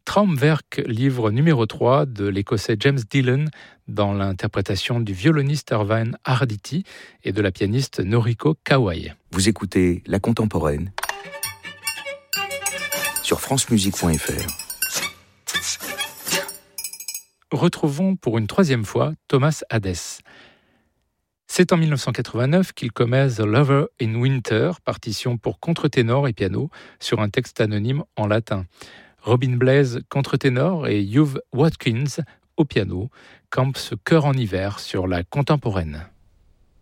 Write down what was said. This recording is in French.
Traumwerk, livre numéro 3 de l'Écossais James Dillon, dans l'interprétation du violoniste Irvine Arditi et de la pianiste Noriko Kawai. Vous écoutez La Contemporaine sur francemusique.fr. Retrouvons pour une troisième fois Thomas Hadès. C'est en 1989 qu'il commet The Lover in Winter, partition pour contre-ténor et piano, sur un texte anonyme en latin. Robin Blaise, contre-ténor, et Hugh Watkins, au piano, campent ce chœur en hiver sur La Contemporaine.